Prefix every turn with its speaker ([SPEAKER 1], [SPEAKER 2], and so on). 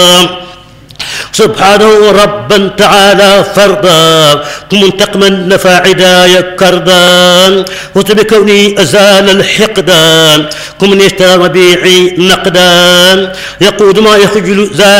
[SPEAKER 1] سبحانه ربا تعالى فردا منتقما نفى عدايا كردا وبكوني أزال الحقدان كمن يشترى ربيعي نقدا يقود ما يخجل